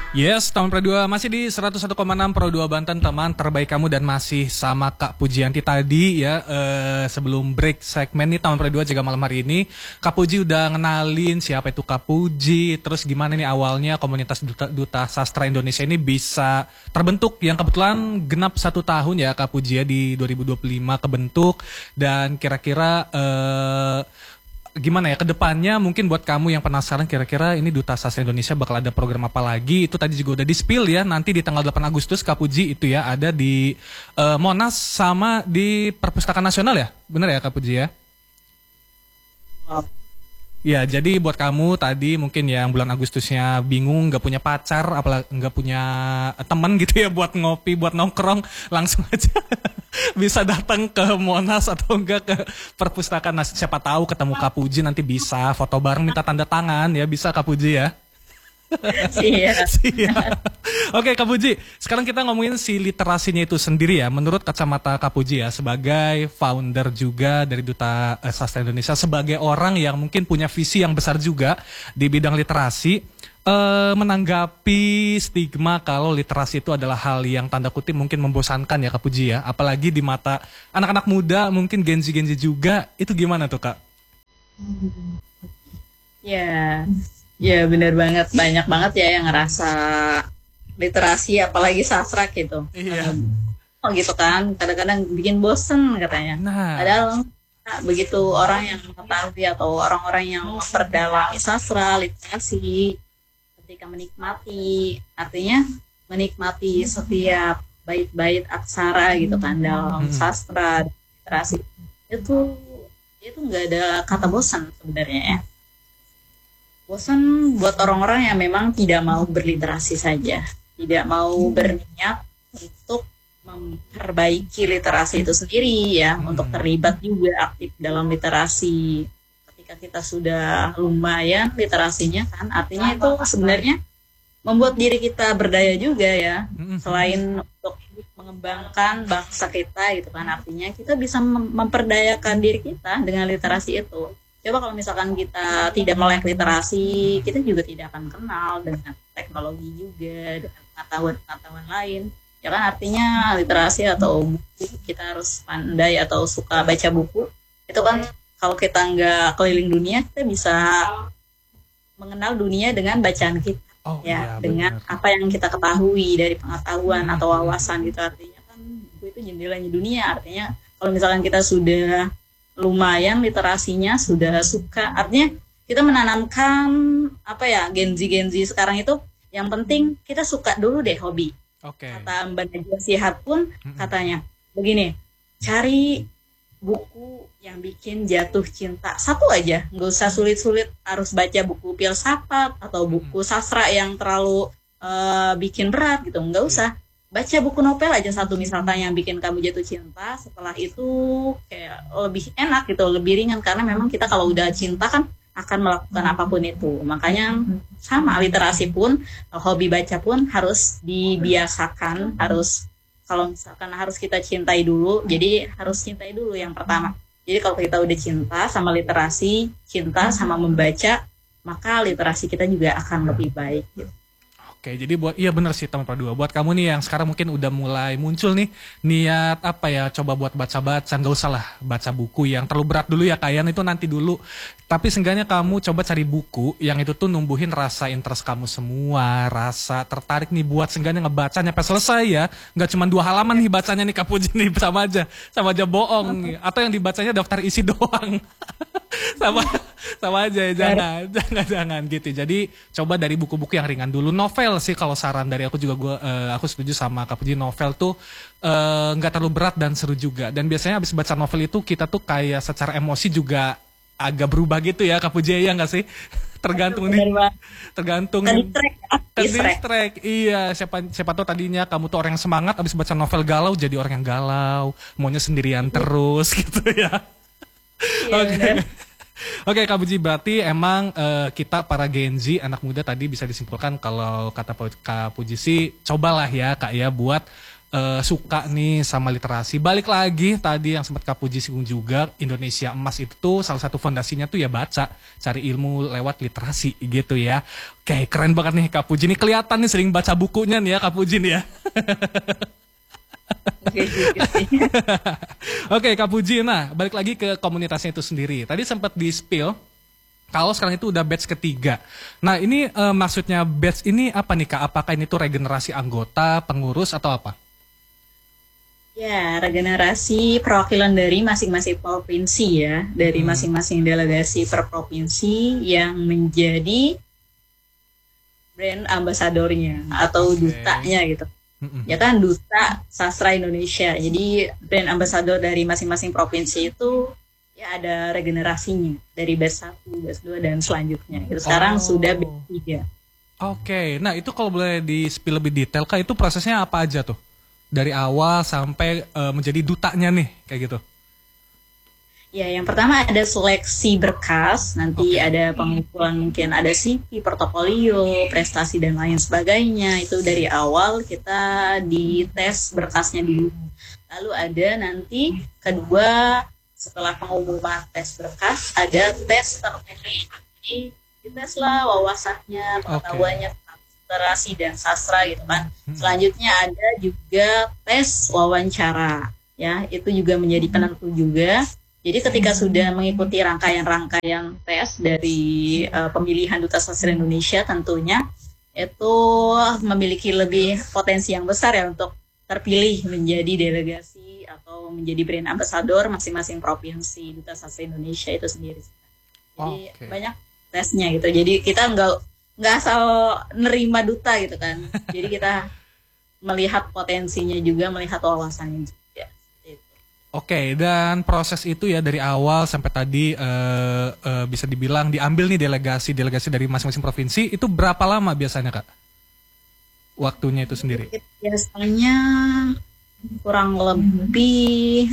Yes, tahun Pro 2 masih di 101,6 Pro 2 Banten, teman terbaik kamu, dan masih sama Kak Pujianti tadi ya. Sebelum break segmen nih tahun Pro 2 juga malam hari ini Kak Puji udah ngenalin siapa itu Kak Puji, terus gimana nih awalnya komunitas Duta Sastra Indonesia ini bisa terbentuk, yang kebetulan genap 1 tahun ya Kak Puji ya, di 2025 kebentuk. Dan kira-kira gimana ya kedepannya, mungkin buat kamu yang penasaran kira-kira ini Duta Sastra Indonesia bakal ada program apa lagi, itu tadi juga udah di-spill ya. Nanti di tanggal 8 Agustus Kak Puji itu ya ada di Monas sama di Perpustakaan Nasional ya, bener ya Kak Puji ya? Ya, jadi buat kamu tadi mungkin yang bulan Agustusnya bingung, nggak punya pacar, apalagi nggak punya teman gitu ya buat ngopi, buat nongkrong, langsung aja bisa datang ke Monas atau enggak ke perpustakaan. Nah, siapa tahu ketemu Kak Puji nanti bisa foto bareng, minta tanda tangan ya, bisa Kak Puji ya. Iya. Siap. Oke Kak Puji, sekarang kita ngomongin si literasinya itu sendiri ya. Menurut kacamata Kak Puji ya, sebagai founder juga dari Duta Sastra Indonesia, sebagai orang yang mungkin punya visi yang besar juga di bidang literasi, menanggapi stigma kalau literasi itu adalah hal yang tanda kutip mungkin membosankan ya Kak Puji ya. Apalagi di mata anak-anak muda, mungkin Gen Z juga, itu gimana tuh Kak? Ya, ya benar banget. Banyak banget ya yang ngerasa literasi, apalagi sastra gitu. Iya. Oh gitu kan, kadang-kadang bikin bosen katanya. Nah, Padahal begitu orang yang mengetahui atau orang-orang yang memperdalami sastra, literasi, ketika menikmati, artinya menikmati setiap bait-bait aksara gitu kan dalam sastra, literasi, itu itu nggak ada kata bosan sebenarnya ya. Bosan buat orang-orang yang memang tidak mau berliterasi saja, tidak mau berniat untuk memperbaiki literasi itu sendiri ya, untuk terlibat juga aktif dalam literasi. Ketika kita sudah lumayan literasinya kan, artinya itu sebenarnya membuat diri kita berdaya juga ya, selain untuk mengembangkan bangsa kita gitu kan, artinya kita bisa memperdayakan diri kita dengan literasi itu. Coba kalau misalkan kita tidak melek literasi, kita juga tidak akan kenal dengan teknologi juga, dengan pengetahuan-pengetahuan lain. Ya kan, artinya literasi atau buku, kita harus pandai atau suka baca buku. Itu kan kalau kita nggak keliling dunia, kita bisa mengenal dunia dengan bacaan kita. oh Ya, iya dengan benar. apa yang kita ketahui dari pengetahuan atau wawasan gitu. Artinya kan buku itu jendelanya dunia. Artinya kalau misalkan kita sudah lumayan literasinya, sudah suka, artinya kita menanamkan apa ya, Gen Z sekarang itu yang penting kita suka dulu deh hobi. Oke. Kata Mbak Najwa Shihab pun katanya begini, cari buku yang bikin jatuh cinta satu aja, nggak usah sulit-sulit harus baca buku filsafat atau buku sastra yang terlalu bikin berat gitu, nggak usah. Baca buku novel aja satu misalkan yang bikin kamu jatuh cinta, setelah itu kayak lebih enak gitu, lebih ringan, karena memang kita kalau udah cinta kan akan melakukan apapun itu. Makanya sama literasi pun, hobi baca pun harus dibiasakan, harus, kalau misalkan harus kita cintai dulu, jadi harus cintai dulu yang pertama. Jadi kalau kita udah cinta sama literasi, cinta sama membaca, maka literasi kita juga akan lebih baik gitu. Oke, jadi buat, iya bener sih teman Perdua. Buat kamu nih yang sekarang mungkin udah mulai muncul nih niat apa ya, coba buat baca-baca, nggak usah lah baca buku yang terlalu berat dulu ya, kayak itu nanti dulu. Tapi seenggaknya kamu coba cari buku yang itu tuh numbuhin rasa interest kamu semua, rasa tertarik nih buat seenggaknya ngebaca sampai selesai ya. Nggak cuma 2 halaman nih bacanya nih Kak Puji nih, sama aja bohong. Atau yang dibacanya daftar isi doang. sama sama aja ya, jangan gitu. Jadi coba dari buku-buku yang ringan dulu. Novel sih kalau saran dari aku juga, aku setuju sama Kak Puji, novel tuh nggak terlalu berat dan seru juga. Dan biasanya habis baca novel itu kita tuh kayak secara emosi juga agak berubah gitu ya Kak Puji, ya nggak sih? Tergantung nih, tergantung ke distract. Iya, siapa tahu tadinya kamu tuh orang yang semangat, habis baca novel galau jadi orang yang galau, maunya sendirian terus gitu ya. Oke. Oke Kak Puji, berarti emang kita para Gen Z, anak muda tadi bisa disimpulkan kalau kata Kak Puji sih, cobalah ya Kak ya buat suka nih sama literasi. Balik lagi tadi yang sempat Kak Puji singgung juga, Indonesia Emas itu tuh salah satu fondasinya tuh ya baca, cari ilmu lewat literasi gitu ya. Oke, keren banget nih Kak Puji. Nih kelihatan nih sering baca bukunya nih ya Kak Puji nih ya. Oke juga sih. Oke Kak Puji, nah balik lagi ke komunitasnya itu sendiri. Tadi sempat di-spill kalau sekarang itu udah batch ketiga. Nah ini maksudnya batch ini apa nih Kak? Apakah ini tuh regenerasi anggota, pengurus atau apa? Ya, regenerasi perwakilan dari masing-masing provinsi ya, dari masing-masing delegasi per provinsi yang menjadi brand ambasadornya atau dutanya gitu. Ya kan, duta sastra Indonesia. Jadi brand ambasador dari masing-masing provinsi itu ya ada regenerasinya dari batch 1, batch 2 dan selanjutnya. Itu sekarang sudah batch 3. Oke, nah itu kalau boleh di-spill lebih detail Kak, itu prosesnya apa aja tuh? Dari awal sampai menjadi dutanya nih, kayak gitu. Ya, yang pertama ada seleksi berkas, nanti ada pengumpulan mungkin ada CV, portofolio, prestasi dan lain sebagainya. Itu dari awal kita dites berkasnya dulu. Lalu ada nanti kedua setelah pengumuman tes berkas ada tes terpilih. Jadi dites lah wawasannya, pengetahuannya tentang literasi dan sastra gitu kan. Selanjutnya ada juga tes wawancara. Ya, itu juga menjadi penentu juga. Jadi ketika sudah mengikuti rangkaian-rangkaian tes dari pemilihan Duta Sastra Indonesia tentunya itu memiliki lebih potensi yang besar ya untuk terpilih menjadi delegasi atau menjadi brand ambassador masing-masing provinsi Duta Sastra Indonesia itu sendiri. Jadi banyak tesnya gitu. Jadi kita nggak asal nerima duta gitu kan. Jadi kita melihat potensinya juga, melihat wawasannya juga. Oke, dan proses itu ya dari awal sampai tadi bisa dibilang diambil nih delegasi dari masing-masing provinsi, itu berapa lama biasanya Kak? Waktunya itu sendiri? Biasanya kurang lebih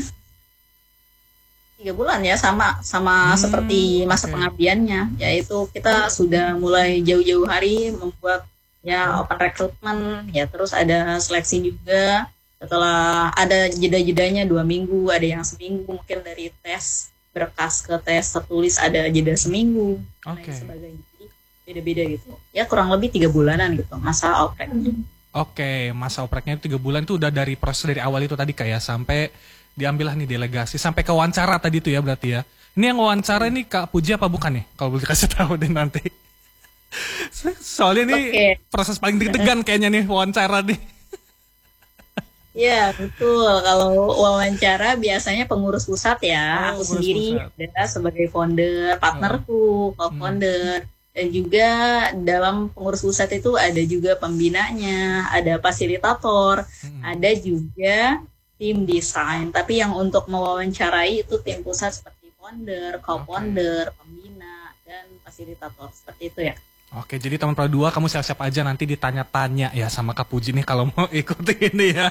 3 bulan ya, sama seperti masa pengabdiannya, yaitu kita sudah mulai jauh-jauh hari membuat ya open recruitment, ya terus ada seleksi juga. Setelah ada jeda-jedanya 2 minggu, ada yang seminggu, mungkin dari tes berkas ke tes tertulis ada jeda seminggu, dan sebagainya. Jadi beda-beda gitu. Ya kurang lebih 3 bulanan gitu masa oprek. Oke, masa opreknya 3 bulan itu udah dari proses dari awal itu tadi kayak sampai diambillah nih delegasi sampai ke wawancara tadi itu ya berarti ya. Ini yang wawancara ini Kak Puji apa bukan nih? Kalau boleh kasih tahu deh nanti. Soalnya ini proses paling deg-degan kayaknya nih wawancara nih. Ya betul, kalau wawancara biasanya pengurus pusat ya, aku sendiri ada sebagai founder, partnerku, co-founder, dan juga dalam pengurus pusat itu ada juga pembinanya, ada fasilitator, ada juga tim desain. Tapi yang untuk mewawancarai itu tim pusat seperti founder, co-founder, pembina, dan fasilitator, seperti itu ya. Oke, jadi teman Pro 2 kamu siap-siap aja nanti ditanya-tanya ya sama Kak Puji nih kalau mau ikut ini ya.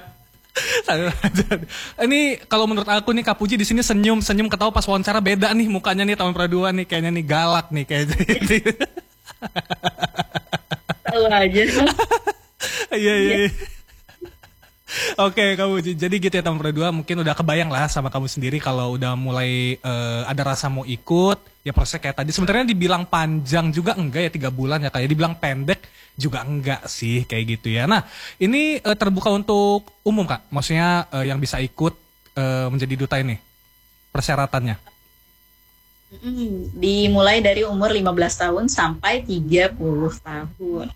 Ini kalau menurut aku nih Kak Puji di sini senyum ketawa pas wawancara beda nih mukanya nih teman Pro 2 nih kayaknya nih galak nih kayaknya. Tahu aja. Iya. Oke Kak Puji, jadi gitu ya teman Pro 2 mungkin udah kebayang lah sama kamu sendiri kalau udah mulai ada rasa mau ikut ya prosesnya kayak tadi. Sebenarnya dibilang panjang juga enggak ya 3 bulan ya kayak dibilang pendek juga enggak sih kayak gitu ya. Nah ini terbuka untuk umum Kak, maksudnya yang bisa ikut menjadi duta ini persyaratannya. Dimulai dari umur 15 tahun sampai 30 tahun.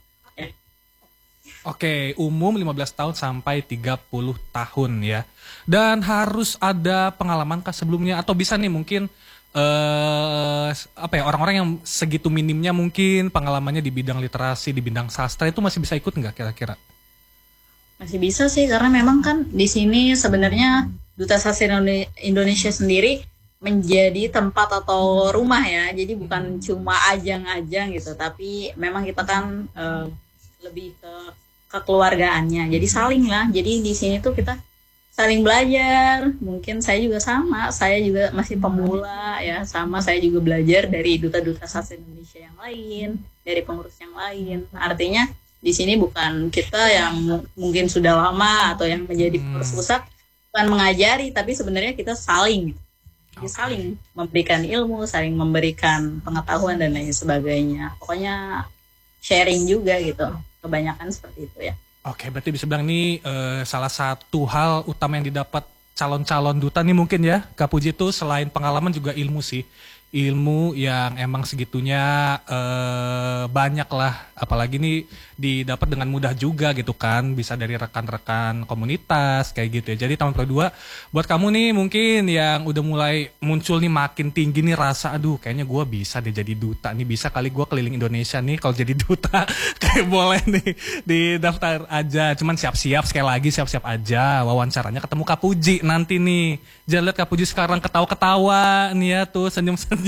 Oke, umum 15 tahun sampai 30 tahun ya. Dan harus ada pengalaman kah sebelumnya atau bisa nih mungkin orang-orang yang segitu minimnya mungkin pengalamannya di bidang literasi, di bidang sastra itu masih bisa ikut nggak kira-kira? Masih bisa sih karena memang kan di sini sebenarnya Duta Sastra Indonesia sendiri menjadi tempat atau rumah ya. Jadi bukan cuma ajang-ajang gitu, tapi memang kita kan lebih ke kekeluargaannya. Jadi saling lah. Jadi di sini tuh kita saling belajar. Mungkin saya juga sama. Saya juga masih pemula ya. Sama saya juga belajar dari duta-duta sastra Indonesia yang lain, dari pengurus yang lain. Artinya di sini bukan kita yang mungkin sudah lama atau yang menjadi pengurus pusat, bukan mengajari, tapi sebenarnya kita saling gitu. Jadi saling memberikan ilmu, saling memberikan pengetahuan dan lain sebagainya. Pokoknya sharing juga gitu. Kebanyakan seperti itu ya. Oke, berarti bisa bilang ini salah satu hal utama yang didapat calon-calon duta nih mungkin ya, Kak Puji, itu selain pengalaman juga ilmu sih. Ilmu yang emang segitunya banyak lah, apalagi nih didapat dengan mudah juga gitu kan, bisa dari rekan-rekan komunitas kayak gitu ya. Jadi tahun kedua buat kamu nih mungkin yang udah mulai muncul nih makin tinggi nih rasa, aduh kayaknya gue bisa deh jadi duta nih, bisa kali gue keliling Indonesia nih kalau jadi duta. Kayak boleh nih didaftar aja, cuman siap-siap sekali lagi, siap-siap aja wawancaranya ketemu Kak Puji nanti nih. Jangan lihat Kak Puji sekarang ketawa-ketawa nih ya tuh, senyum-senyum.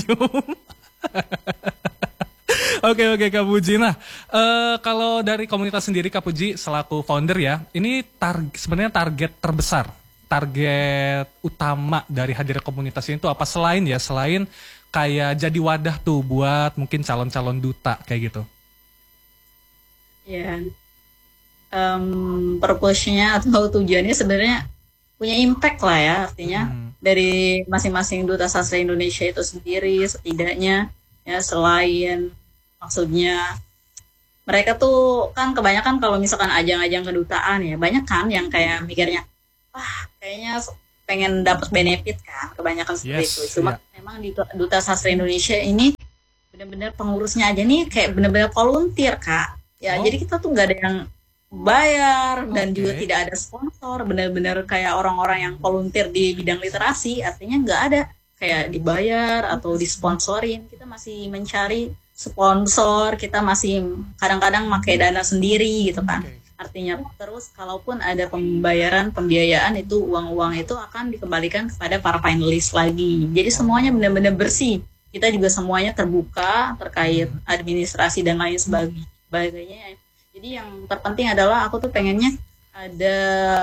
Oke Kak Puji. Nah, kalau dari komunitas sendiri Kak Puji selaku founder ya, ini sebenarnya target terbesar, target utama dari hadirnya komunitas ini tuh apa, selain kayak jadi wadah tuh buat mungkin calon-calon duta kayak gitu. Ya, purpose-nya atau tujuannya sebenarnya punya impact lah ya, artinya dari masing-masing duta sastra Indonesia itu sendiri setidaknya ya, selain maksudnya mereka tuh kan kebanyakan kalau misalkan ajang-ajang kedutaan ya, banyak kan yang kayak mikirnya wah kayaknya pengen dapat benefit kan, kebanyakan seperti itu. Cuma memang di duta sastra Indonesia ini benar-benar pengurusnya aja nih kayak benar-benar volunteer Kak ya. Jadi kita tuh nggak ada yang bayar dan juga tidak ada sponsor, benar-benar kayak orang-orang yang volunteer di bidang literasi, artinya nggak ada kayak dibayar atau disponsorin. Kita masih mencari sponsor, kita masih kadang-kadang pakai dana sendiri gitu kan. Artinya terus kalaupun ada pembiayaan itu uang-uang itu akan dikembalikan kepada para finalis lagi. Jadi semuanya benar-benar bersih. Kita juga semuanya terbuka terkait administrasi dan lain sebagainya. Jadi yang terpenting adalah aku tuh pengennya ada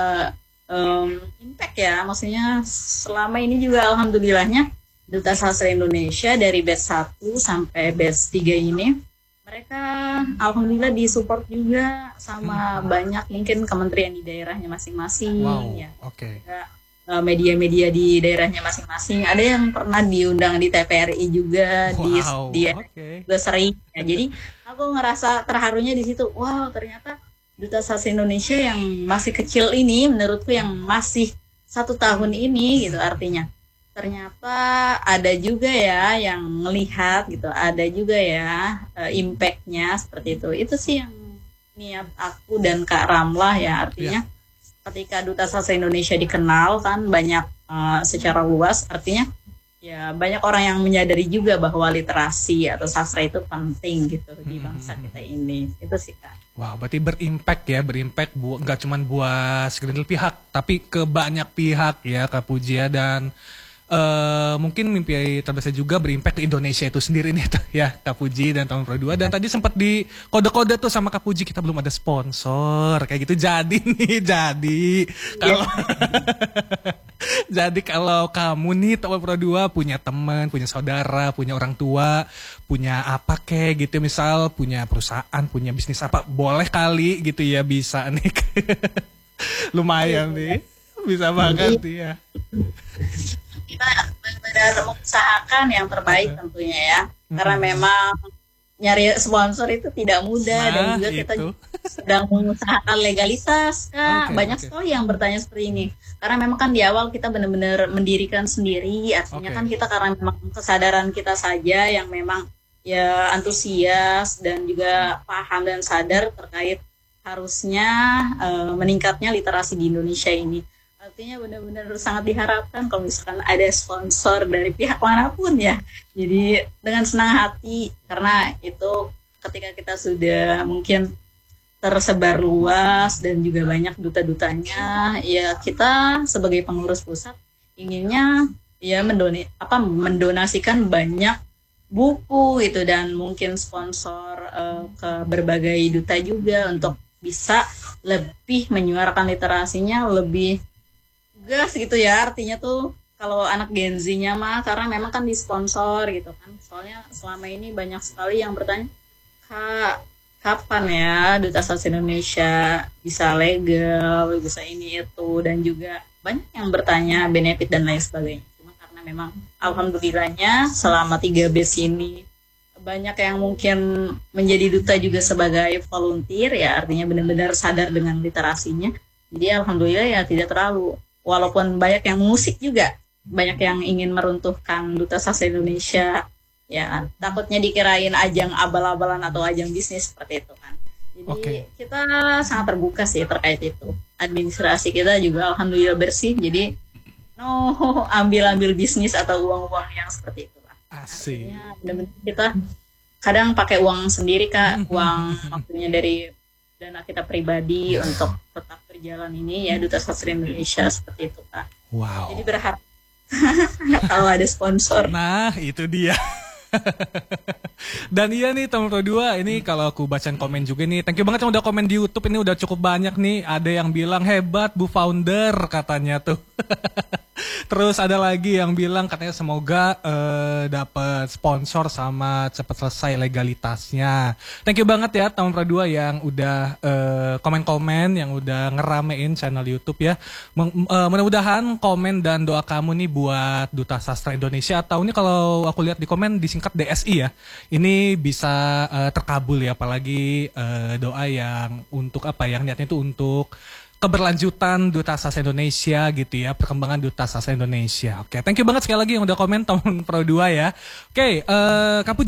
impact ya. Maksudnya selama ini juga alhamdulillahnya Duta Sastra Indonesia dari batch 1 sampai batch 3 ini mereka alhamdulillah disupport juga sama banyak mungkin kementerian di daerahnya masing-masing ya. Media-media di daerahnya masing-masing. Ada yang pernah diundang di TVRI juga, di juga sering. Ya. Jadi aku ngerasa terharunya di situ. Wow, ternyata Duta Sastra Indonesia yang masih kecil ini, menurutku yang masih 1 tahun ini gitu artinya. Ternyata ada juga ya yang melihat gitu, ada juga ya impact-nya seperti itu. Itu sih yang niat aku dan Kak Ramlah ya, artinya ketika Duta Sastra Indonesia dikenal kan banyak secara luas, artinya ya banyak orang yang menyadari juga bahwa literasi atau sastra itu penting gitu di bangsa kita ini. Itu sih Kak. Wow, berarti berimpact nggak cuma buat segelintir pihak, tapi ke banyak pihak ya Kak Puji ya. Dan mungkin mimpi terbesar juga berimpact ke Indonesia itu sendiri nih tuh ya Kak Puji dan tahun kedua. Dan tadi sempat di kode-kode tuh sama Kak Puji, kita belum ada sponsor kayak gitu. Jadi kalau jadi kalau kamu nih tahun kedua punya teman, punya saudara, punya orang tua, punya apa kayak gitu, misal punya perusahaan, punya bisnis apa, boleh kali gitu ya, bisa nih. Lumayan nih, bisa banget ya. Kita benar-benar mengusahakan yang terbaik tentunya ya, karena memang nyari sponsor itu tidak mudah dan juga kita sedang mengusahakan legalitas Kak. Banyak sekali yang bertanya seperti ini karena memang kan di awal kita benar-benar mendirikan sendiri, artinya kan kita karena memang kesadaran kita saja yang memang ya antusias dan juga paham dan sadar terkait harusnya meningkatnya literasi di Indonesia ini. Artinya benar-benar sangat diharapkan kalau misalkan ada sponsor dari pihak manapun ya. Jadi dengan senang hati, karena itu ketika kita sudah mungkin tersebar luas dan juga banyak duta-dutanya, ya kita sebagai pengurus pusat inginnya ya mendonasikan banyak buku gitu dan mungkin sponsor ke berbagai duta juga untuk bisa lebih menyuarakan literasinya lebih gas gitu ya. Artinya tuh kalau anak Gen Z-nya mah karena memang kan disponsor gitu kan. Soalnya selama ini banyak sekali yang bertanya, Kak, kapan ya Duta Sastra Indonesia bisa legal, bisa ini itu, dan juga banyak yang bertanya benefit dan lain sebagainya. Cuma karena memang alhamdulillahnya selama 3 batch ini banyak yang mungkin menjadi duta juga sebagai volunteer ya, artinya benar-benar sadar dengan literasinya. Jadi alhamdulillah ya tidak terlalu, walaupun banyak yang musik juga, banyak yang ingin meruntuhkan Duta Sastra Indonesia, ya takutnya dikirain ajang abal-abalan atau ajang bisnis seperti itu kan. Jadi Oke. kita sangat terbuka sih terkait itu. Administrasi kita juga alhamdulillah bersih, jadi no ambil-ambil bisnis atau uang-uang yang seperti itu lah. Asik. Artinya benar-benar kita kadang pakai uang sendiri kak, uang waktunya dari dana kita pribadi untuk tetap berjalan ini ya Duta Sastra Indonesia seperti itu kak. Wow. Jadi berharap kalau ada sponsor. Nah, itu dia. Dan iya nih teman Pro 2, ini kalau aku bacain komen juga nih. Thank you banget yang udah komen di YouTube, ini udah cukup banyak nih. Ada yang bilang hebat Bu Founder katanya tuh. Terus ada lagi yang bilang katanya semoga dapat sponsor sama cepat selesai legalitasnya. Thank you banget ya teman Pro 2 yang udah komen-komen, yang udah ngeramein channel YouTube ya. Mudah-mudahan komen dan doa kamu nih buat Duta Sastra Indonesia, atau ini kalau aku lihat di komen disingkat DSI ya. Ini bisa terkabul ya, apalagi doa yang untuk apa, yang niatnya itu untuk keberlanjutan Duta Sastra Indonesia gitu ya, perkembangan Duta Sastra Indonesia. Oke, thank you banget sekali lagi yang udah komen teman Pro 2 ya. Oke, Kapu